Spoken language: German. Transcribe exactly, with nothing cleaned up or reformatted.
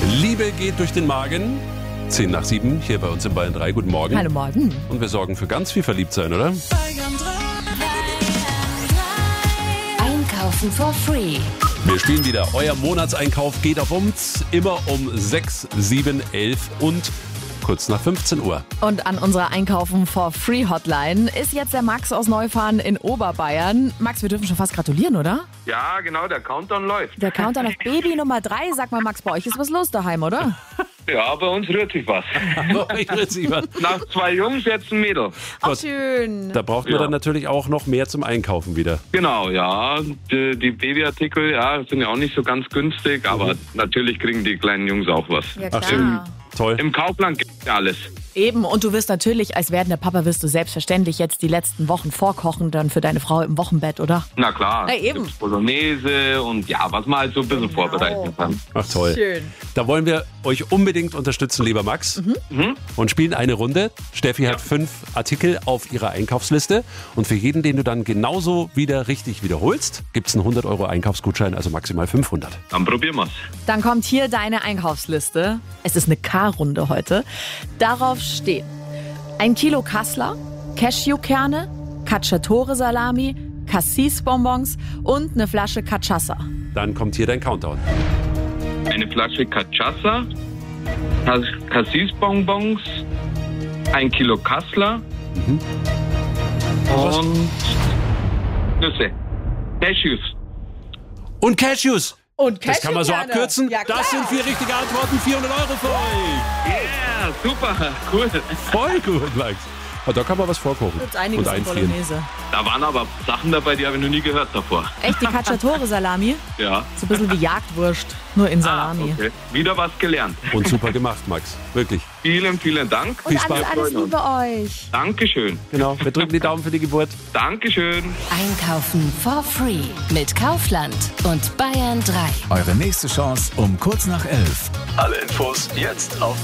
Liebe geht durch den Magen. zehn nach sieben, hier bei uns in Bayern drei. Guten Morgen. Hallo Morgen. Und wir sorgen für ganz viel Verliebtsein, oder? Einkaufen for free. Wir spielen wieder. Euer Monatseinkauf geht auf uns. Immer um sechs, sieben, elf und kurz nach fünfzehn Uhr. Und an unserer Einkaufen for free Hotline ist jetzt der Max aus Neufahren in Oberbayern. Max, wir dürfen schon fast gratulieren, oder? Ja, genau, der Countdown läuft. Der Countdown auf Baby Nummer drei. Sag mal, Max, bei euch ist was los daheim, oder? Ja, bei uns rührt sich was. Ich rede sie mal. Nach zwei Jungs jetzt ein Mädel. Ach, schön. Da braucht man Ja. dann natürlich auch noch mehr zum Einkaufen wieder. Genau, ja. Die, die Babyartikel, ja, sind ja auch nicht so ganz günstig, aber natürlich kriegen die kleinen Jungs auch was. Ja, Ach, klar. Toll. Im Kaufland gibt es ja alles. Eben, und du wirst natürlich, als werdender Papa, wirst du selbstverständlich jetzt die letzten Wochen vorkochen, dann für deine Frau im Wochenbett, oder? Na klar. Ja, eben. Gibt's Bolognese und ja, was man halt so ein bisschen Genau. vorbereiten kann. Ach toll. Schön. Da wollen wir euch unbedingt unterstützen, lieber Max. Mhm. Und spielen eine Runde. Steffi hat fünf Artikel auf ihrer Einkaufsliste. Und für jeden, den du dann genauso wieder richtig wiederholst, gibt es einen hundert Euro Einkaufsgutschein, also maximal fünfhundert. Dann probieren wir's. Dann kommt hier deine Einkaufsliste. Es ist eine K-Runde heute. Darauf steht ein Kilo Kassler, Cashewkerne, Cacciatore-Salami, Cassis-Bonbons und eine Flasche Cachaça. Dann kommt hier dein Countdown. Eine Flasche Cachaça, Cassis-Bonbons, ein Kilo Kassler und Nüsse. Cashews. Und Cashews. Und Das kann man so Cashewkerne. abkürzen. Ja, klar. Das sind vier richtige Antworten. vierhundert Euro für euch. Yeah, super, cool. Voll gut, Max. Aber da kann man was vorkochen. Gibt's einiges und an einfrieren. Bolognese. Da waren aber Sachen dabei, die habe ich noch nie gehört davor. Echt, die Cacciatore-Salami? Ja. So ein bisschen wie Jagdwurst, nur in Salami. Ah, okay. Wieder was gelernt. Und super gemacht, Max. Wirklich. Vielen, vielen Dank. Und Viel alles, Spaß. alles Liebe euch. Dankeschön. Genau. Wir drücken die Daumen für die Geburt. Dankeschön. Einkaufen for free mit Kaufland und Bayern drei. Eure nächste Chance um kurz nach elf. Alle Infos jetzt auf